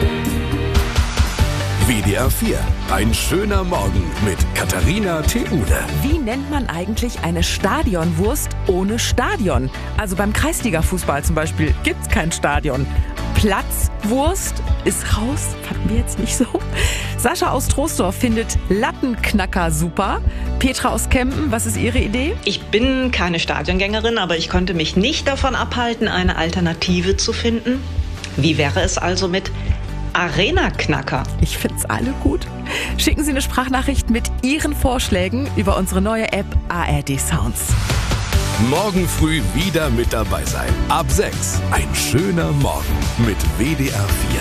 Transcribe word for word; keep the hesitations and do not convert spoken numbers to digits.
W D R vier, ein schöner Morgen mit Katharina Theule. Wie nennt man eigentlich eine Stadionwurst ohne Stadion? Also beim Kreisliga-Fußball zum Beispiel gibt's kein Stadion. Platzwurst ist raus, fanden wir jetzt nicht so. Sascha aus Troisdorf findet Lattenknacker super. Petra aus Kempen, was ist Ihre Idee? Ich bin keine Stadiongängerin, aber ich konnte mich nicht davon abhalten, eine Alternative zu finden. Wie wäre es also mit Arena-Knacker? Ich find's alle gut. Schicken Sie eine Sprachnachricht mit Ihren Vorschlägen über unsere neue App A R D Sounds. Morgen früh wieder mit dabei sein. Ab sechs, ein schöner Morgen mit W D R vier.